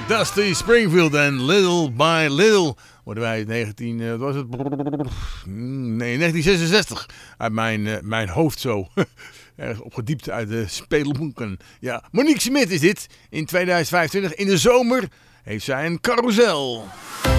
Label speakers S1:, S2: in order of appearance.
S1: Dusty Springfield en Little by Little worden wij 1966 uit mijn hoofd zo erg opgediept uit de speelboeken. Ja, Monique Smit is dit in 2025. In de zomer heeft zij een carousel.